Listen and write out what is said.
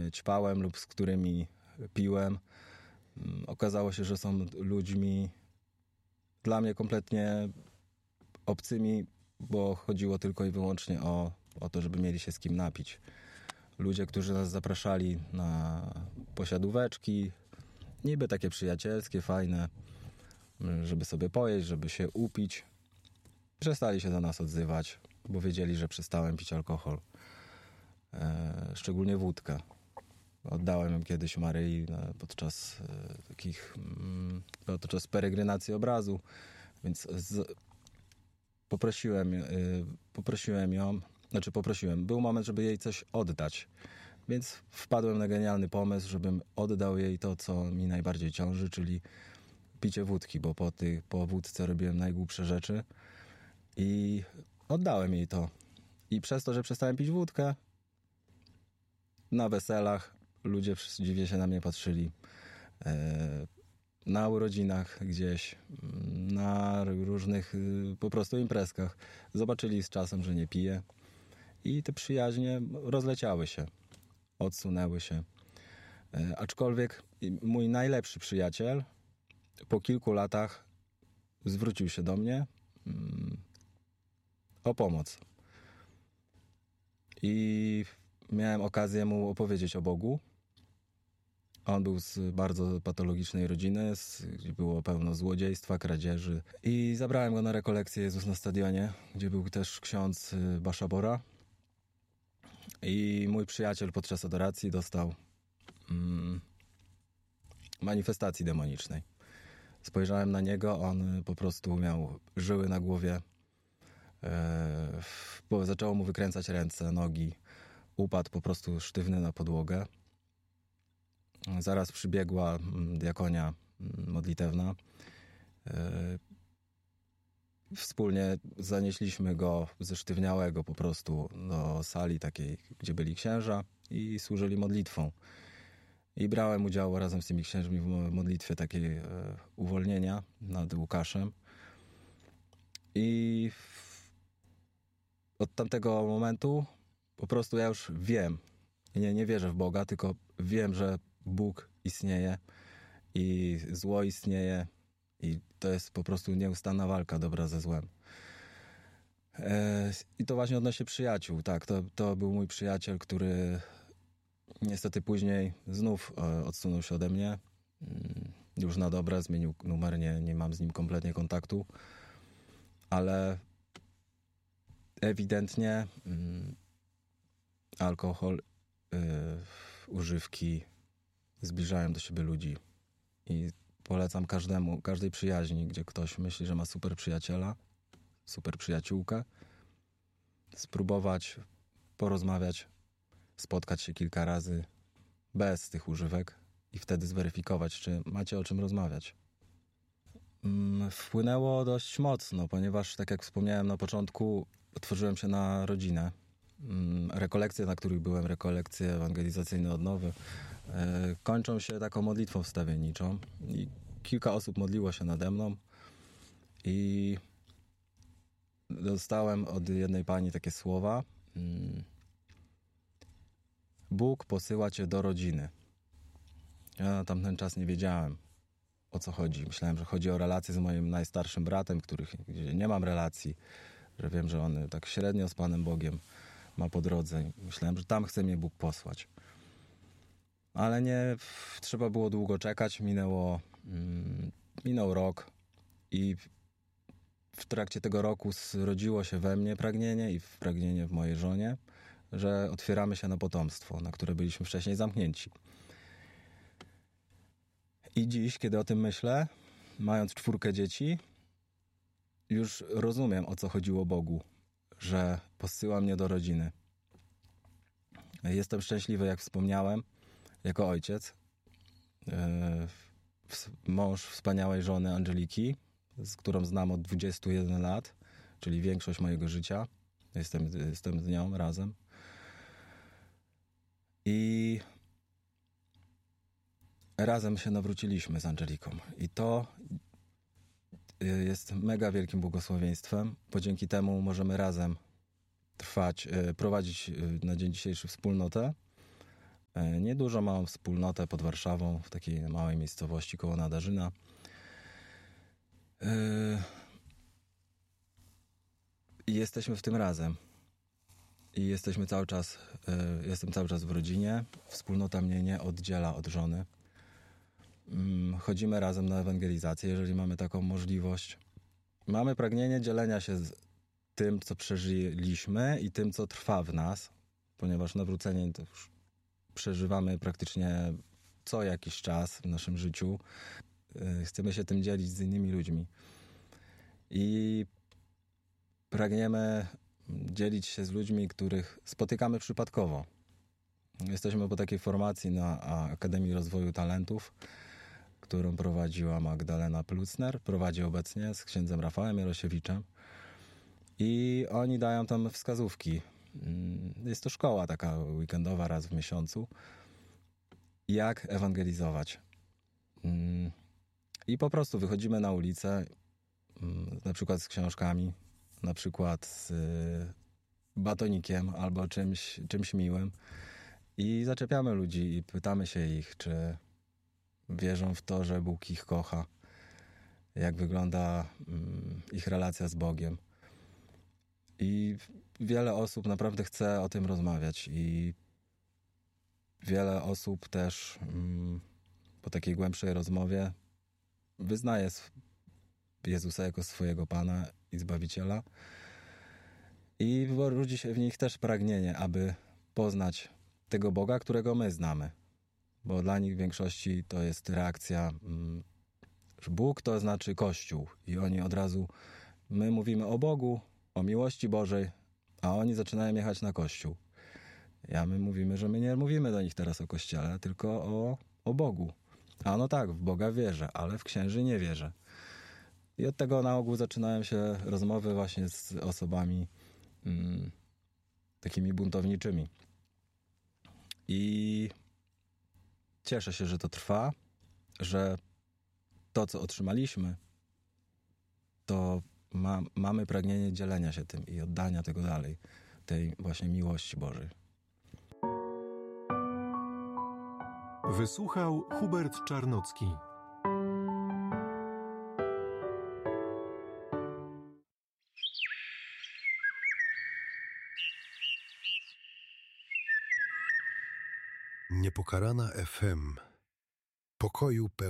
ćpałem lub z którymi piłem. Okazało się, że są ludźmi dla mnie kompletnie obcymi, bo chodziło tylko i wyłącznie o to, żeby mieli się z kim napić. Ludzie, którzy nas zapraszali na posiadóweczki, niby takie przyjacielskie, fajne, żeby sobie pojeść, żeby się upić. Przestali się do nas odzywać, bo wiedzieli, że przestałem pić alkohol. Szczególnie wódkę. Oddałem ją kiedyś Maryi podczas peregrinacji obrazu, więc poprosiłem. Był moment, żeby jej coś oddać, więc wpadłem na genialny pomysł, żebym oddał jej to, co mi najbardziej ciąży, czyli picie wódki, bo po wódce robiłem najgłupsze rzeczy i oddałem jej to. I przez to, że przestałem pić wódkę, na weselach ludzie dziwnie się na mnie patrzyli. Na urodzinach gdzieś, na różnych po prostu imprezkach. Zobaczyli z czasem, że nie piję i te przyjaźnie rozleciały się, odsunęły się. Aczkolwiek mój najlepszy przyjaciel po kilku latach zwrócił się do mnie o pomoc. I miałem okazję mu opowiedzieć o Bogu. On był z bardzo patologicznej rodziny, gdzie było pełno złodziejstwa, kradzieży. I zabrałem go na rekolekcję Jezus na stadionie, gdzie był też ksiądz Baszabora. I mój przyjaciel podczas adoracji dostał manifestacji demonicznej. Spojrzałem na niego, on po prostu miał żyły na głowie, bo zaczęło mu wykręcać ręce, nogi. Upadł po prostu sztywny na podłogę. Zaraz przybiegła diakonia modlitewna. Wspólnie zanieśliśmy go zesztywniałego po prostu do sali takiej, gdzie byli księża i służyli modlitwą. I brałem udział razem z tymi księżmi w modlitwie takiej uwolnienia nad Łukaszem. I od tamtego momentu po prostu ja już wiem, nie wierzę w Boga, tylko wiem, że Bóg istnieje i zło istnieje i to jest po prostu nieustanna walka dobra ze złem. I to właśnie odnośnie przyjaciół, tak, to był mój przyjaciel, który niestety później znów odsunął się ode mnie, już na dobre, zmienił numer, nie mam z nim kompletnie kontaktu, ale ewidentnie alkohol, używki zbliżają do siebie ludzi i polecam każdej przyjaźni, gdzie ktoś myśli, że ma super przyjaciela, super przyjaciółkę, spróbować porozmawiać, spotkać się kilka razy bez tych używek i wtedy zweryfikować, czy macie o czym rozmawiać. Wpłynęło dość mocno, ponieważ, tak jak wspomniałem na początku, otworzyłem się na rodzinę. Rekolekcje, na których byłem, rekolekcje ewangelizacyjne odnowy, kończą się taką modlitwą wstawienniczą i kilka osób modliło się nade mną i dostałem od jednej pani takie słowa: Bóg posyła cię do rodziny. Ja na tamten czas nie wiedziałem, o co chodzi. Myślałem, że chodzi o relacje z moim najstarszym bratem, gdzie nie mam relacji, że wiem, że on tak średnio z Panem Bogiem ma po drodze. Myślałem, że tam chce mnie Bóg posłać. Ale nie, trzeba było długo czekać. Minął rok i w trakcie tego roku zrodziło się we mnie pragnienie i pragnienie w mojej żonie, że otwieramy się na potomstwo, na które byliśmy wcześniej zamknięci. I dziś, kiedy o tym myślę, mając 4 dzieci, już rozumiem, o co chodziło Bogu, że posyła mnie do rodziny. Jestem szczęśliwy, jak wspomniałem, jako ojciec. Mąż wspaniałej żony Angeliki, z którą znam od 21 lat, czyli większość mojego życia. Jestem z nią razem. I razem się nawróciliśmy z Angeliką. I to jest mega wielkim błogosławieństwem, bo dzięki temu możemy razem trwać, prowadzić na dzień dzisiejszy wspólnotę, Niedużo małą wspólnotę pod Warszawą, w takiej małej miejscowości koło Nadarzyna. I jesteśmy w tym razem. I jesteśmy cały czas, jestem cały czas w rodzinie. Wspólnota mnie nie oddziela od żony. Chodzimy razem na ewangelizację, jeżeli mamy taką możliwość. Mamy pragnienie dzielenia się z tym, co przeżyliśmy i tym, co trwa w nas, ponieważ nawrócenie to już przeżywamy praktycznie co jakiś czas w naszym życiu. Chcemy się tym dzielić z innymi ludźmi. I pragniemy dzielić się z ludźmi, których spotykamy przypadkowo. Jesteśmy po takiej formacji na Akademii Rozwoju Talentów, którą prowadziła Magdalena Plucner, prowadzi obecnie z księdzem Rafałem Jarosiewiczem. I oni dają tam wskazówki. Jest to szkoła taka weekendowa raz w miesiącu. Jak ewangelizować. I po prostu wychodzimy na ulicę, na przykład z książkami, na przykład z batonikiem albo czymś miłym i zaczepiamy ludzi i pytamy się ich, czy wierzą w to, że Bóg ich kocha, jak wygląda ich relacja z Bogiem. I wiele osób naprawdę chce o tym rozmawiać i wiele osób też po takiej głębszej rozmowie wyznaje Jezusa jako swojego Pana i Zbawiciela. I rodzi się w nich też pragnienie, aby poznać tego Boga, którego my znamy. Bo dla nich w większości to jest reakcja, że Bóg to znaczy Kościół. I oni od razu, my mówimy o Bogu, o miłości Bożej, a oni zaczynają jechać na Kościół. My mówimy, że my nie mówimy do nich teraz o Kościele, tylko o Bogu. A no tak, w Boga wierzę, ale w księży nie wierzę. I od tego na ogół zaczynają się rozmowy właśnie z osobami takimi buntowniczymi. I cieszę się, że to trwa, że to, co otrzymaliśmy, to mamy pragnienie dzielenia się tym i oddania tego dalej, tej właśnie miłości Bożej. Wysłuchał Hubert Czarnocki. Niepokalana FM. Pokoju pełen.